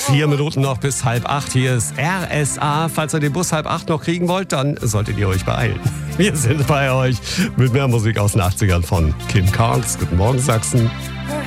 4 Minuten noch bis 7:30. Hier ist RSA. Falls ihr den Bus 7:30 noch kriegen wollt, dann solltet ihr euch beeilen. Wir sind bei euch mit mehr Musik aus den 80ern von Kim Carnes. Guten Morgen, Sachsen.